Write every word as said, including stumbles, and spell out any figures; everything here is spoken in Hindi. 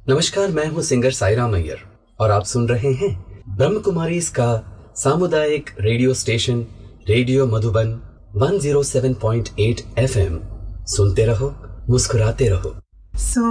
नमस्कार, मैं हूं सिंगर साईराम अय्यर और आप सुन रहे हैं ब्रह्म कुमारी इसका सामुदायिक रेडियो स्टेशन रेडियो मधुबन एक सौ सात पॉइंट आठ एफएम। सुनते रहो, मुस्कुराते रहो।